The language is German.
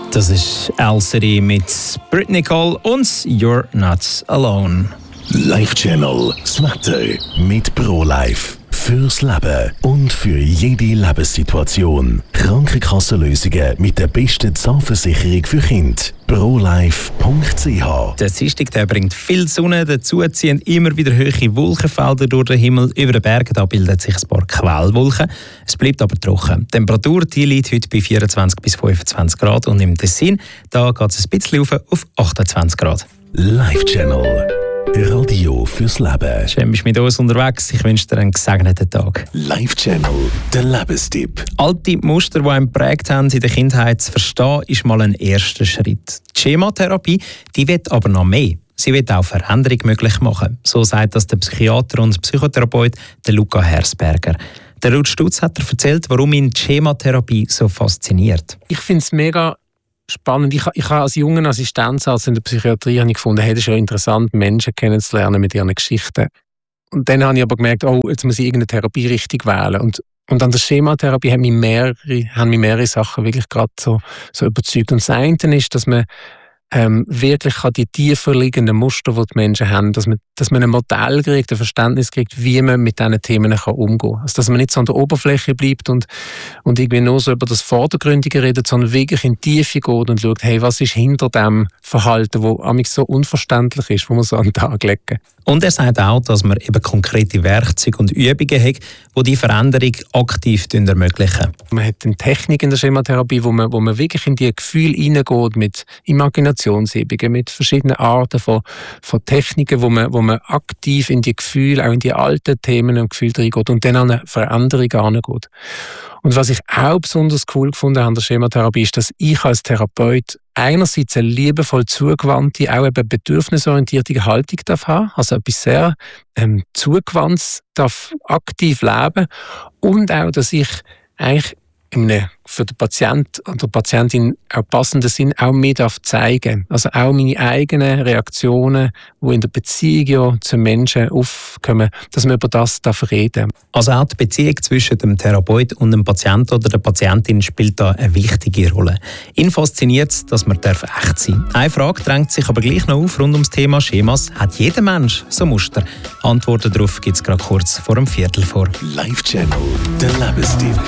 Das ist LCD mit Brittany Cole und You're Not Alone. Live Channel, das Wetter mit ProLife. Fürs Leben und für jede Lebenssituation. Krankenkassenlösungen mit der besten Zahnversicherung für Kinder. ProLife.ch. Der Dienstag, der bringt viel Sonne, dazu ziehen immer wieder hohe Wolkenfelder durch den Himmel. Über den Bergen da bilden sich ein paar Quellwolken. Es bleibt aber trocken. Die Temperatur die liegt heute bei 24 bis 25 Grad und im Tessin da geht es ein bisschen auf 28 Grad. Live Channel. Radio fürs Leben. Schön, bist du mit uns unterwegs. Ich wünsche dir einen gesegneten Tag. Live Channel, der Lebenstipp. Alte Muster, die einen geprägt haben in der Kindheit zu verstehen, ist mal ein erster Schritt. Die Schematherapie, die will aber noch mehr. Sie will auch Veränderung möglich machen. So sagt das der Psychiater und Psychotherapeut der Luca Hersberger. Der Ruth Stutz hat erzählt, warum ihn die Schematherapie so fasziniert. Ich finde es mega spannend. Ich habe als junger Assistenzarzt in der Psychiatrie gefunden, hey, es ist ja interessant, Menschen kennenzulernen mit ihren Geschichten. Und dann habe ich aber gemerkt, jetzt muss ich irgendeine Therapierichtung wählen. Und an der Schematherapie haben mich mehrere Sachen wirklich gerade so überzeugt. Und das eine ist, dass man wirklich die tiefer liegenden Muster, die Menschen haben, dass man ein Modell kriegt, ein Verständnis kriegt, wie man mit diesen Themen umgehen kann. Also, dass man nicht so an der Oberfläche bleibt und irgendwie nur so über das Vordergründige redet, sondern wirklich in die Tiefe geht und schaut, hey, was ist hinter dem Verhalten, das manchmal so unverständlich ist, wo man so an den Tag legen. Und er sagt auch, dass man eben konkrete Werkzeuge und Übungen hat, die die Veränderung aktiv ermöglichen. Man hat eine Technik in der Schematherapie, wo man wirklich in die Gefühle hineingeht, mit Imaginationsübungen, mit verschiedenen Arten von Techniken, wo man aktiv in die Gefühle, auch in die alten Themen und Gefühle reingeht und dann an eine Veränderung herangeht. Und was ich auch besonders cool gefunden habe an der Schematherapie, ist, dass ich als Therapeut einerseits eine liebevoll zugewandte, auch eben bedürfnisorientierte Haltung haben darf, also etwas sehr zugewandtes darf aktiv leben und auch, dass ich eigentlich für den Patienten oder Patientin auch passenden Sinn auch mehr zeigen darf. Also auch meine eigenen Reaktionen, die in der Beziehung ja zu Menschen aufkommen, dass man über das reden darf. Also auch die Beziehung zwischen dem Therapeut und dem Patienten oder der Patientin spielt da eine wichtige Rolle. Ihn fasziniert es, dass man echt sein darf. Eine Frage drängt sich aber gleich noch auf rund ums Thema Schemas. Hat jeder Mensch so Muster? Antworten darauf gibt es gerade kurz vor dem Viertel vor. Live Channel, der Lebenstipp.